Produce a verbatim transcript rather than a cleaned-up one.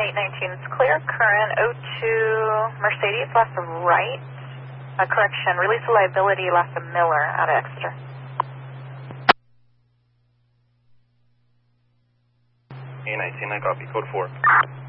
eight nineteen, it's clear. Current oh two Mercedes, left of right. Uh, correction, release of liability, left of Miller, out of Exeter. eight nineteen, I copy. Code four.